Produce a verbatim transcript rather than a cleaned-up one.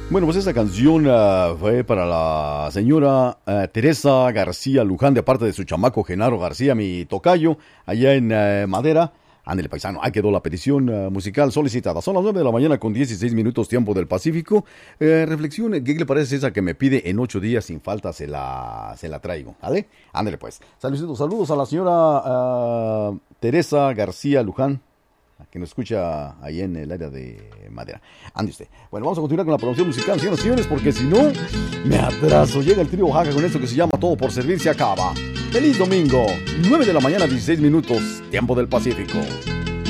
Bueno, pues esta canción uh, fue para la señora uh, Teresa García Luján, de parte de su chamaco Genaro García, mi tocayo, allá en uh, Madera. Ándale, paisano, ahí quedó la petición uh, musical solicitada. Son las nueve de la mañana con dieciséis minutos, tiempo del Pacífico. Eh, reflexione, ¿qué le parece esa que me pide en ocho días sin falta? Se la, se la traigo, ¿vale? Ándale, pues. Saludos, saludos a la señora uh, Teresa García Luján, que nos escucha ahí en el área de Madera. Ande usted. Bueno, vamos a continuar con la producción musical, señoras y señores, porque si no, me atraso. Llega el trío Oaxaca con esto que se llama Todo por Servir se Acaba. ¡Feliz domingo! nueve de la mañana, dieciséis minutos, tiempo del Pacífico.